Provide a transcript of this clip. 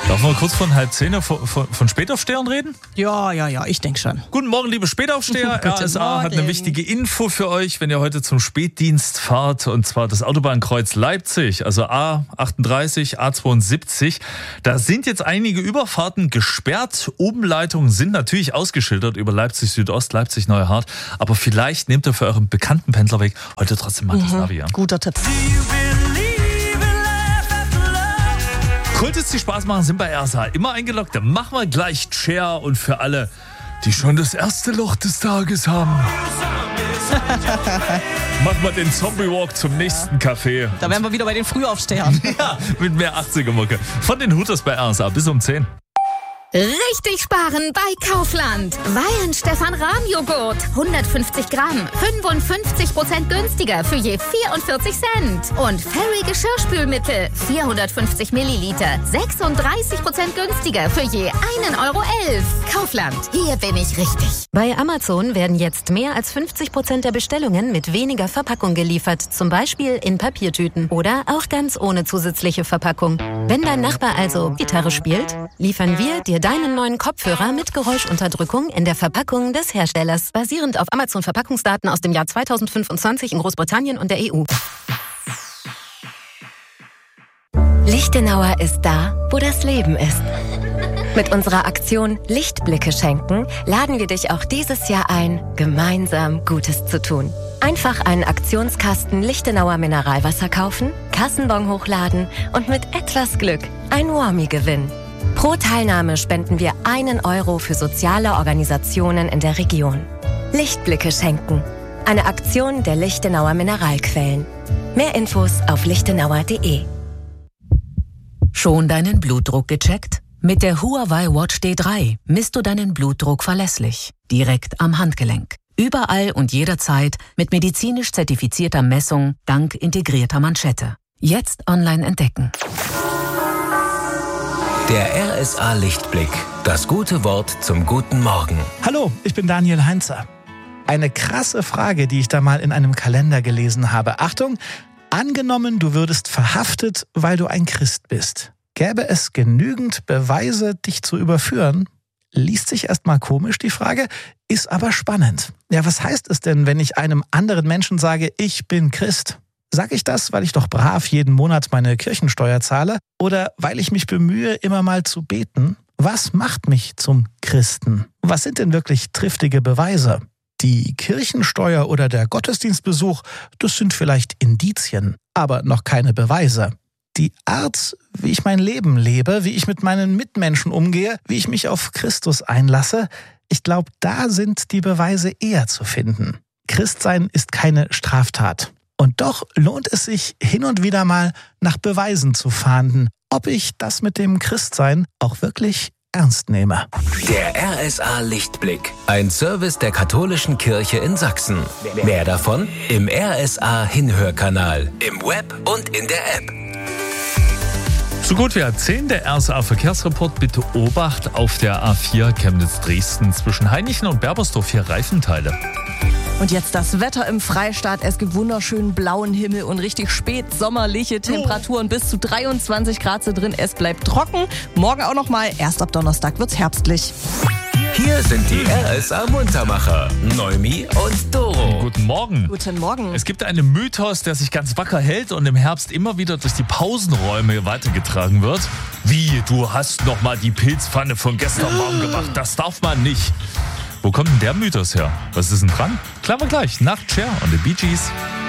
Darf man kurz von 9:30 von Spätaufstehern reden? Ja, ich denke schon. Guten Morgen, liebe Spätaufsteher. RSA hat eine wichtige Info für euch, wenn ihr heute zum Spätdienst fahrt, und zwar das Autobahnkreuz Leipzig, also A38, A72. Da sind jetzt einige Überfahrten gesperrt. Umleitungen sind natürlich ausgeschildert über Leipzig Südost, Leipzig Neuhardt. Aber vielleicht nehmt ihr für euren bekannten Pendlerweg heute trotzdem mal das Navi. Ja? Guter Tipp. Kultis, die Spaß machen, sind bei RSA immer eingeloggt. Dann machen wir gleich Share, und für alle, die schon das erste Loch des Tages haben, machen wir den Zombie-Walk zum nächsten Café. Da wären wir wieder bei den Frühaufstehern. Ja, mit mehr 80er-Mucke. Von den Hooters bei RSA bis um 10. Richtig sparen bei Kaufland. Weihenstephan-Rahmjoghurt, 150 Gramm, 55% günstiger für je 44 Cent. Und Fairy Geschirrspülmittel, 450 Milliliter, 36% günstiger für je 1,11 Euro. Kaufland, hier bin ich richtig. Bei Amazon werden jetzt mehr als 50% der Bestellungen mit weniger Verpackung geliefert. Zum Beispiel in Papiertüten oder auch ganz ohne zusätzliche Verpackung. Wenn dein Nachbar also Gitarre spielt, liefern wir dir deinen neuen Kopfhörer mit Geräuschunterdrückung in der Verpackung des Herstellers, basierend auf Amazon-Verpackungsdaten aus dem Jahr 2025 in Großbritannien und der EU. Lichtenauer ist da, wo das Leben ist. Mit unserer Aktion Lichtblicke schenken laden wir dich auch dieses Jahr ein, gemeinsam Gutes zu tun. Einfach einen Aktionskasten Lichtenauer Mineralwasser kaufen, Kassenbon hochladen und mit etwas Glück ein Warmie gewinnen. Pro Teilnahme spenden wir 1 Euro für soziale Organisationen in der Region. Lichtblicke schenken. Eine Aktion der Lichtenauer Mineralquellen. Mehr Infos auf lichtenauer.de. Schon deinen Blutdruck gecheckt? Mit der Huawei Watch D3 misst du deinen Blutdruck verlässlich, direkt am Handgelenk. Überall und jederzeit mit medizinisch zertifizierter Messung dank integrierter Manschette. Jetzt online entdecken. Der RSA Lichtblick. Das gute Wort zum guten Morgen. Hallo, ich bin Daniel Heinzer. Eine krasse Frage, die ich da mal in einem Kalender gelesen habe. Achtung, angenommen, du würdest verhaftet, weil du ein Christ bist. Gäbe es genügend Beweise, dich zu überführen? Liest sich erstmal komisch, die Frage, ist aber spannend. Ja, was heißt es denn, wenn ich einem anderen Menschen sage, ich bin Christ? Sag ich das, weil ich doch brav jeden Monat meine Kirchensteuer zahle? Oder weil ich mich bemühe, immer mal zu beten? Was macht mich zum Christen? Was sind denn wirklich triftige Beweise? Die Kirchensteuer oder der Gottesdienstbesuch, das sind vielleicht Indizien, aber noch keine Beweise. Die Art, wie ich mein Leben lebe, wie ich mit meinen Mitmenschen umgehe, wie ich mich auf Christus einlasse, ich glaube, da sind die Beweise eher zu finden. Christsein ist keine Straftat. Und doch lohnt es sich hin und wieder mal nach Beweisen zu fahnden, ob ich das mit dem Christsein auch wirklich ernst nehme. Der RSA Lichtblick. Ein Service der Katholischen Kirche in Sachsen. Mehr davon im RSA Hinhörkanal, im Web und in der App. So gut wie 10 der RSA Verkehrsreport. Bitte Obacht auf der A4 Chemnitz-Dresden zwischen Hainichen und Berbersdorf. Hier Reifenteile. Und jetzt das Wetter im Freistaat. Es gibt wunderschönen blauen Himmel und richtig spätsommerliche Temperaturen. Bis zu 23 Grad sind drin. Es bleibt trocken. Morgen auch noch mal. Erst ab Donnerstag wird's herbstlich. Hier sind die RSA Muntermacher, Neumi und Doro. Guten Morgen. Guten Morgen. Es gibt einen Mythos, der sich ganz wacker hält und im Herbst immer wieder durch die Pausenräume weitergetragen wird. Wie, du hast noch mal die Pilzpfanne von gestern warm gemacht. Das darf man nicht. Wo kommt denn der Mythos her? Was ist denn dran? Klären wir gleich. Nach Cher und den Bee Gees.